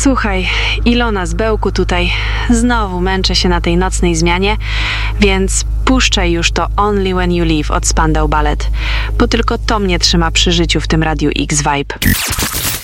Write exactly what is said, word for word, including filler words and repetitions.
Słuchaj, Ilona z Bełku tutaj. Znowu męczę się na tej nocnej zmianie, więc puszczaj już to Only When You Leave od Spandau Ballet, bo tylko to mnie trzyma przy życiu w tym Radiu X Vibe.